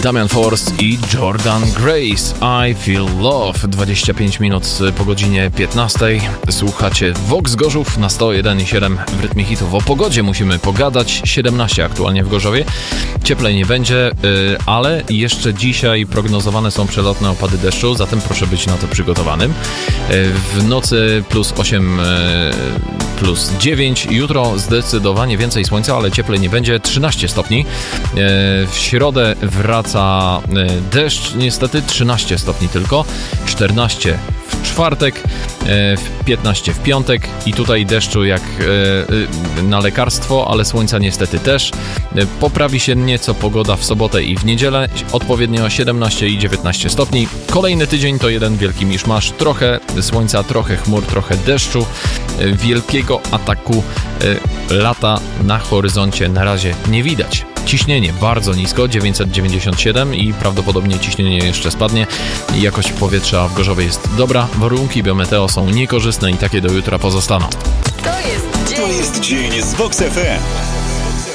Damian Force i Jordan Grace. I Feel Love. 25 minut po godzinie 15. Słuchacie Vox Gorzów na 101,7 w rytmie hitów. O pogodzie musimy pogadać. 17 aktualnie w Gorzowie. Cieplej nie będzie, ale jeszcze dzisiaj prognozowane są przelotne opady deszczu, zatem proszę być na to przygotowanym. W nocy plus 8, plus 9. Jutro zdecydowanie więcej słońca, ale cieplej nie będzie. 13 stopni. W środę wraca deszcz, niestety 13 stopni tylko, 14 w czwartek, 15 w piątek i tutaj deszczu jak na lekarstwo, ale słońca niestety też. Poprawi się nieco pogoda w sobotę i w niedzielę, odpowiednio 17 i 19 stopni. Kolejny tydzień to jeden wielki miszmasz, trochę słońca, trochę chmur, trochę deszczu. Wielkiego ataku lata na horyzoncie na razie nie widać. Ciśnienie bardzo nisko, 997 i prawdopodobnie ciśnienie jeszcze spadnie. Jakość powietrza w Gorzowie jest dobra, warunki biometeo są niekorzystne i takie do jutra pozostaną. To jest dzień z Vox FM.